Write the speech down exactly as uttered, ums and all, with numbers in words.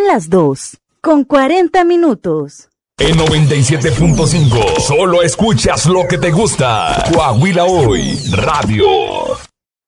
las dos, con cuarenta minutos. En noventa y siete punto cinco, solo escuchas lo que te gusta. Coahuila Hoy, Radio.